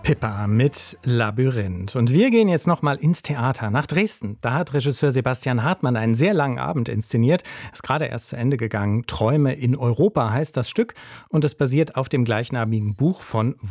Pippa mit Labyrinth. Und wir gehen jetzt nochmal ins Theater, nach Dresden. Da hat Regisseur Sebastian Hartmann einen sehr langen Abend inszeniert. Ist gerade erst zu Ende gegangen. Träume in Europa heißt das Stück. Und es basiert auf dem gleichnamigen Buch von